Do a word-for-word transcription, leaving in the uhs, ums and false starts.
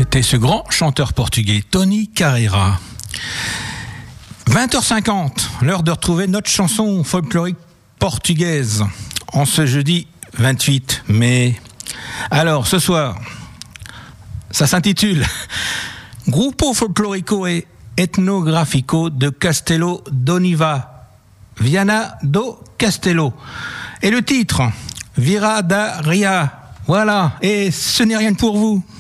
C'était ce grand chanteur portugais, Tony Carreira. vingt heures cinquante, l'heure de retrouver notre chanson folklorique portugaise en ce jeudi vingt-huit mai. Alors, ce soir, ça s'intitule Grupo Folclórico e Etnográfico de Castelo d'Oniva, Viana do Castelo. Et le titre, Vira da Ria. Voilà, et ce n'est rien que pour vous.